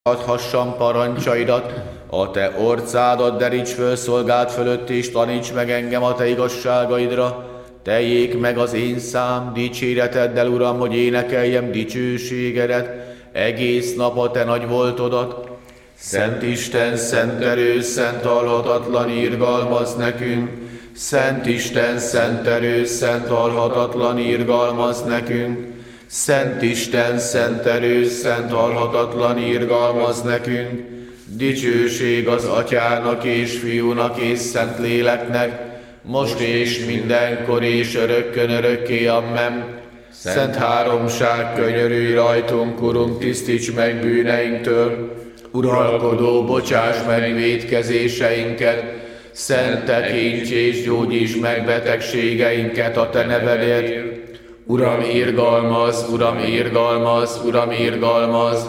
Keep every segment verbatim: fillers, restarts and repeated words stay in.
adhassam parancsaidat, a te orcádat deríts föl szolgáld fölött, és taníts meg engem a te igazságaidra. Teljék meg az én szám dicséreteddel, Uram, hogy énekeljem dicsőségedet, egész nap a te nagy voltodat. Szent Isten, szent erő, szent halhatatlan, irgalmaz nekünk. Szent Isten, szent erő, szent halhatatlan, irgalmaz nekünk. Szent Isten, szent erő, szent halhatatlan, irgalmaz nekünk. Dicsőség az Atyának és Fiúnak és Szent Léleknek, most és mindenkor és örökkön örökké, amen. Szent háromság, könyörülj rajtunk, Urunk, tisztíts meg bűneinktől. Uralkodó, bocsáss meg vétkezéseinket, szent tekints és gyógyíts meg betegségeinket a te nevedért. Uram, irgalmaz, Uram, irgalmaz, Uram, irgalmaz.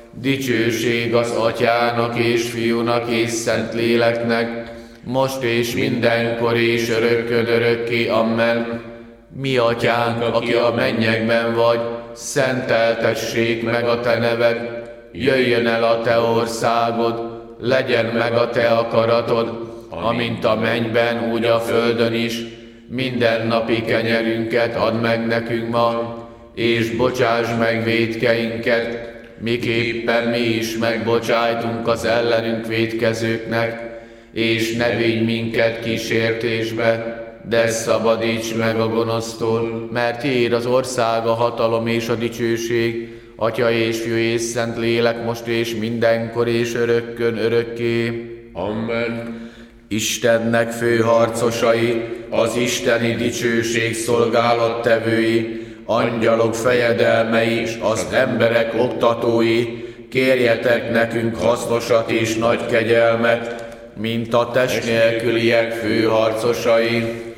Dicsőség az Atyának és Fiúnak és Szent Léleknek, most és mindenkor és örökkön örökké, amen. Mi Atyánk, aki a mennyekben vagy, szenteltessék meg a te neved, jöjjön el a te országod, legyen meg a te akaratod, amint a mennyben, úgy a földön is. Minden napi kenyerünket add meg nekünk ma, és bocsáss meg vétkeinket, miképpen mi is megbocsájtunk az ellenünk vétkezőknek, és ne vigy minket kísértésbe, de szabadíts meg a gonosztól, mert tiéd az ország, a hatalom és a dicsőség, Atya és Fiú és Szent Lélek, most és mindenkor és örökkön örökké. Amen. Istennek főharcosai, az isteni dicsőség szolgálattevői, angyalok fejedelmei és az emberek oktatói, kérjetek nekünk hasznosat és nagy kegyelmet, mint a test nélküliek főharcosai.